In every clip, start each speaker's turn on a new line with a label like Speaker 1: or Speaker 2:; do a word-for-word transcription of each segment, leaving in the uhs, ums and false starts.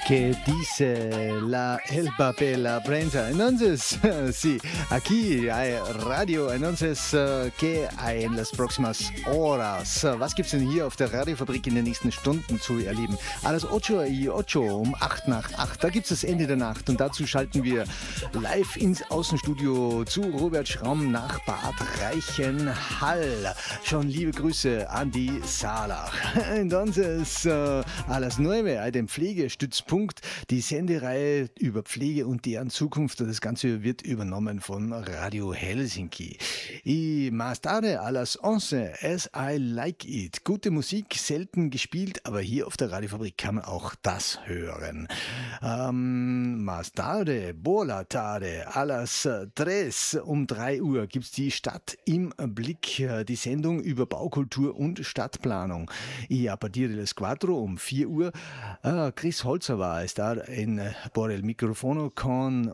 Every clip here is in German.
Speaker 1: que dice la El Papel la prensa. Entonces, sí, aquí hay Radio. Entonces, ¿qué hay en las próximas horas? Was gibt's denn hier auf der Radiofabrik in den nächsten Stunden zu erleben? A las ocho y ocho, um acht nach acht, da gibt's das Ende der Nacht und dazu schalten wir live ins Außenstudio zu Robert Schramm nach Bad Reichenhall. Schon liebe Grüße an die Saalach. Entonces, uh, a las nueve, den Pflegestützpunkt, die Sendereihe über Pflege und deren Zukunft. Das Ganze wird übernommen von Radio Helsinki. Y más tarde, a las once, As I Like It. Gute Musik, selten gespielt, aber hier auf der Radiofabrik kann man auch das hören. Um, más tarde, Bola tarde, a las tres, um drei Uhr gibt's die Stadt im Blick, die Sendung über Baukultur und Stadtplanung. Y a partir de las cuatro, um vier Uhr, uh, Chris Holzer va a estar en, por el micrófono con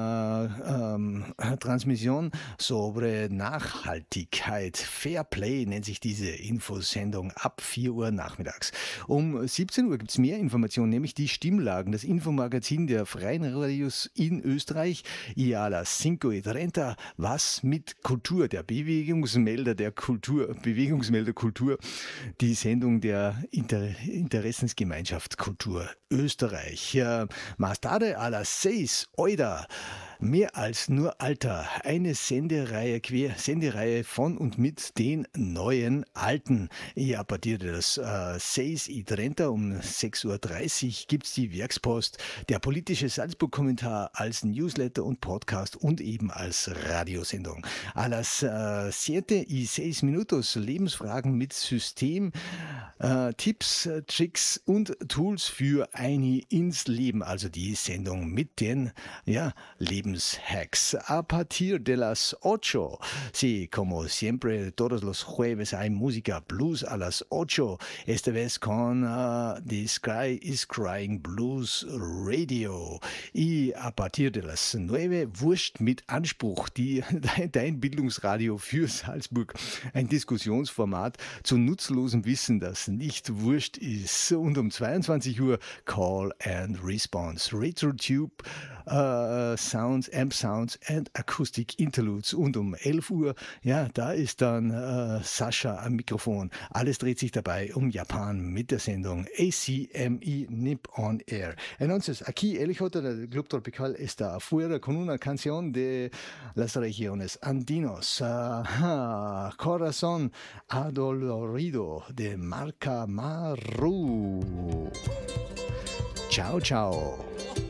Speaker 1: una um, transmisión sobre Nachhaltigkeit. Fair Play nennt sich diese Infosendung ab vier Uhr nachmittags. Um siebzehn Uhr gibt es mehr Informationen, nämlich die Stimmlagen, das Infomagazin der Freien Radios in Österreich. Y a las cinco y treinta, was mit Kultur, der Bewegungsmelder der Kultur, Bewegungsmelder Kultur, die Sendung der Inter- Interessensgemeinschaft Kultur Österreich. Uh, más tarde, a las seis, Oida. Mehr als nur Alter. Eine Sendereihe, quer Sendereihe von und mit den neuen Alten. Y a partir de las uh, seis y treinta um sechs Uhr dreißig gibt's die Werkspost, der politische Salzburg-Kommentar als Newsletter und Podcast und eben als Radiosendung. A las uh, siete y seis minutos Lebensfragen mit System, uh, Tipps, Tricks und Tools für eine ins Leben. Also die Sendung mit den ja, Lebens Hacks. A partir de las ocho, sí, como siempre, todos los jueves hay música blues a las ocho, esta vez con uh, The Sky is Crying Blues Radio. Y a partir de las nueve, Wurscht mit Anspruch, die, dein Bildungsradio für Salzburg, ein Diskussionsformat zu nutzlosem Wissen, das nicht wurscht ist. Und um zweiundzwanzig Uhr, Call and Response, RetroTube, uh, Sound Amp Sounds and Acoustic Interludes. Und um elf Uhr, ja, da ist dann äh, Sascha am Mikrofon. Alles dreht sich dabei um Japan mit der Sendung A C M E Nip on Air. Entonces, aquí el hijo del Club Tropical está afuera con una canción de las regiones andinos. Uh, Corazón Adolorido de Marca Maru. Ciao, ciao.